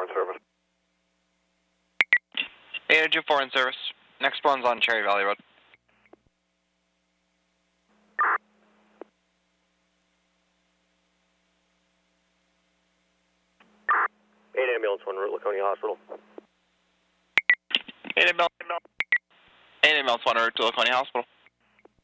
in service. 824 in service. Next one's on Cherry Valley Road. 8 ambulance 1 route, Laconia Hospital. 8 ambulance 1 route to Laconia Hospital.